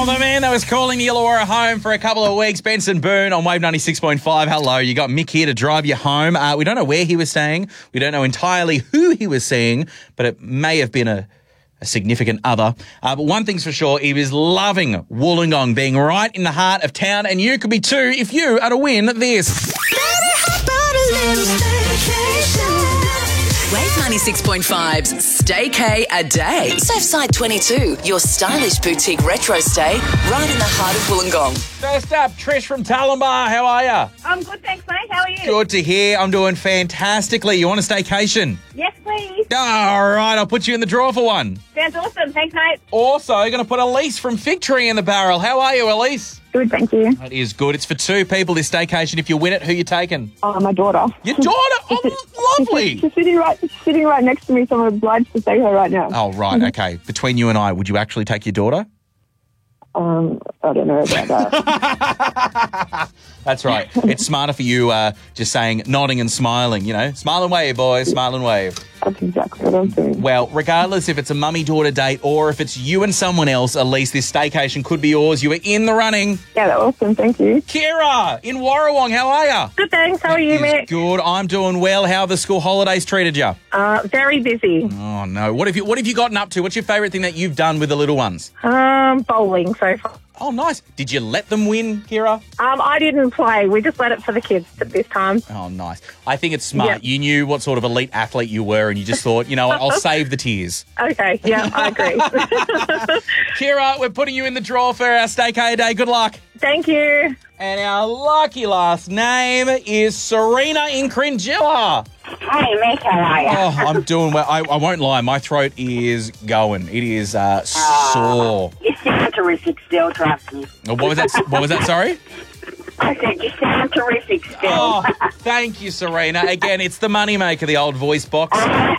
Oh, the man that was calling the Illawarra home for a couple of weeks, Benson Boone on Wave 96.5. Hello, you got Mick here to drive you home. We don't know where he was staying. We don't know entirely who he was seeing, but it may have been a significant other. But one thing's for sure, he was loving Wollongong, being right in the heart of town, and you could be too if you are to win this. Wave 96.5's Staycay a Day. Surfside 22, your stylish boutique retro stay right in the heart of Wollongong. First up, Trish from Talumbar. How are you? I'm good, thanks, mate. How are you? Good to hear. I'm doing fantastically. You want a staycation? Yes, please. All right, I'll put you in the draw for one. Sounds awesome. Thanks, mate. Also, going to put Elise from Fig Tree in the barrel. How are you, Elise? Good, thank you. That is good. It's for two people, this staycation. If you win it, who you taking? Oh, my daughter. Your daughter? Oh, lovely. She's sitting right next to me, so I'm obliged to say her right now. Oh, right. Okay. Between you and I, would you actually take your daughter? I don't know about that. That's right. It's smarter for you just saying, nodding and smiling, you know. Smile and wave, boys. Smile and wave. That's exactly what I'm doing. Well, regardless if it's a mummy-daughter date or if it's you and someone else, at least this staycation could be yours. You are in the running. Yeah, that's awesome. Thank you. Kira in Warrawong, how are you? Good, thanks. How are you, Mick? Good. I'm doing well. How have the school holidays treated you? Very busy. Oh, no. What have you gotten up to? What's your favourite thing that you've done with the little ones? Bowling so far. Oh, nice. Did you let them win, Kira? I didn't play. We just let it for the kids this time. Oh, nice. I think it's smart. Yep. You knew what sort of elite athlete you were and you just thought, you know what, I'll save the tears. Okay, yeah, I agree. Kira, we're putting you in the draw for our Staycay Day. Good luck. Thank you. And our lucky last name is Serena in Cringilla. Hey, Mick, how are you? Oh, I'm doing well. I won't lie. My throat is going. It is sore. You sound terrific still, trust me. Oh, what was that? Sorry? I said you sound terrific still. Oh, thank you, Serena. Again, it's the moneymaker, the old voice box.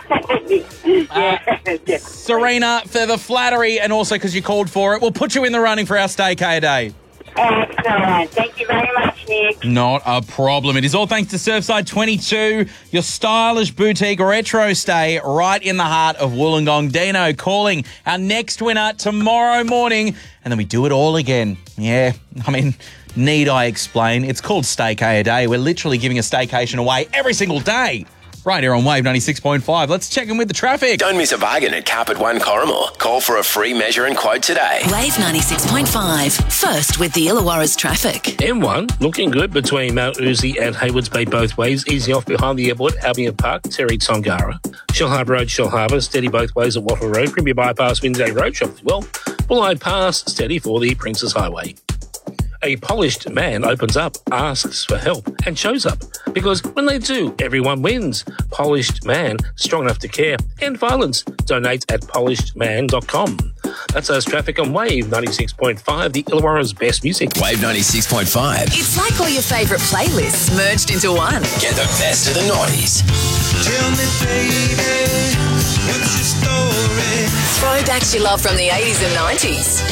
Yes. Serena, for the flattery and also because you called for it, we'll put you in the running for our Staycay Day. Excellent. Thank you very much, Nick. Not a problem. It is all thanks to Surfside 22, your stylish boutique retro stay right in the heart of Wollongong. Dino calling our next winner tomorrow morning, and then we do it all again. Yeah, I mean, need I explain? It's called Staycay a Day. We're literally giving a staycation away every single day. Right here on Wave 96.5. Let's check in with the traffic. Don't miss a bargain at Carpet One Corrimor. Call for a free measure and quote today. Wave 96.5. First with the Illawarra's traffic. M1 looking good between Mount Uzi and Haywards Bay both ways. Easy off behind the airport, Albion Park, Terry Tongara. Shell Harbour Road, Shell Harbour. Steady both ways at Waffle Road. Crimby Bypass, Windsay Road, Shop well. Bulleye Pass, steady for the Princes Highway. A polished man opens up, asks for help, and shows up. Because when they do, everyone wins. Polished man, strong enough to care. End violence. Donate at polishedman.com. That's us traffic on Wave 96.5, the Illawarra's best music. Wave 96.5. It's like all your favourite playlists merged into one. Get the best of the noughties. Tell me, baby, what's your story? Throwbacks you love from the 80s and 90s.